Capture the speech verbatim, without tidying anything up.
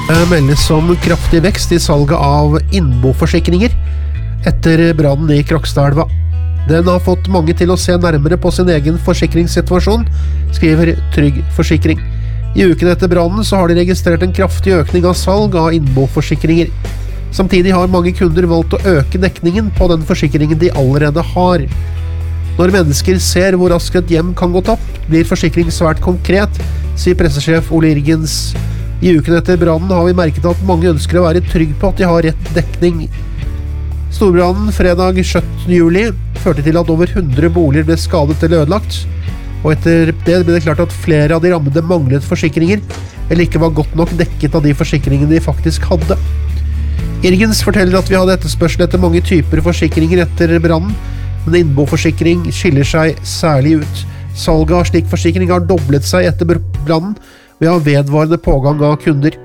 meldes om kraftig vekst i salget av innboforsikringer etter brannen i Krokstadelva. Den har fått mange til å se nærmere på sin egen forsikringssituasjon, skriver Trygg Forsikring. I uken etter brannen så har de registrert en kraftig økning av salg av innboforsikringer. Samtidig har mange kunder valgt å øke dekningen på den forsikringen de allerede har. Når mennesker ser hvor raskt et hjem kan gå tapt, blir forsikring svært konkret, sier pressesjef Ole Irgens. I uken etter brannen har vi merket at mange ønsker å være trygg på at de har rett dekning. Storbrannen fredag syttende juli førte til at over hundre boliger ble skadet eller ødelagt, og etter det ble det klart at flere av de rammede manglet forsikringer, eller ikke var godt nok dekket av de forsikringene de faktisk hadde. Irgens forteller at vi hadde etterspørsel etter mange typer forsikringer etter brannen, men innboforsikring skiller seg særlig ut. Salget av slik forsikring har doblet seg etter brannen ved å ha vedvarende pågang av kunder.